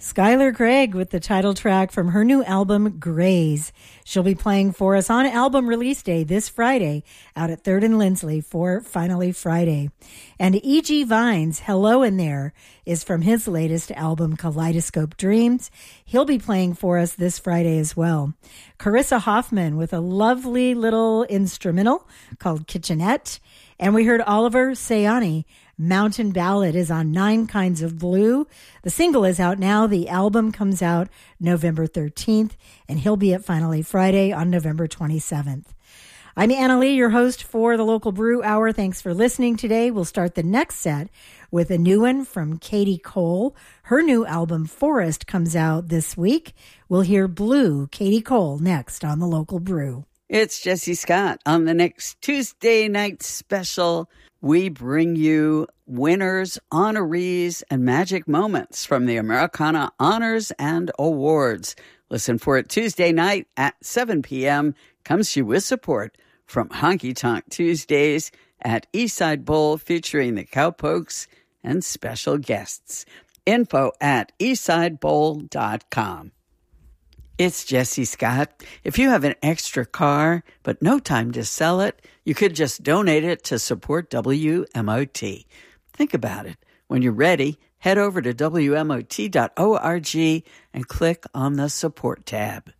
Skylar Gregg with the title track from her new album, Grays. She'll be playing for us on album release day this Friday out at 3rd and Lindsley for Finally Friday. And E.G. Vines, Hello in There, is from his latest album, Kaleidoscope Dreams. He'll be playing for us this Friday as well. Carissa Hoffman with a lovely little instrumental called Kitchenette. And we heard Oliver Sayani. Mountain Ballad is on 9 Kinds of Blue. The single is out now. The album comes out November 13th, and he'll be at Finally Friday on November 27th. I'm Anna Lee, your host for the Local Brew Hour. Thanks for listening today. We'll start the next set with a new one from Katie Cole. Her new album, Forest, comes out this week. We'll hear Blue, Katie Cole, next on the Local Brew. It's Jesse Scott. On the next Tuesday night special, we bring you winners, honorees, and magic moments from the Americana Honors and Awards. Listen for it Tuesday night at 7 p.m. Comes to you with support from Honky Tonk Tuesdays at Eastside Bowl, featuring the Cowpokes and special guests. Info at eastsidebowl.com. It's Jesse Scott. If you have an extra car but no time to sell it, you could just donate it to support WMOT. Think about it. When you're ready, head over to WMOT.org and click on the support tab.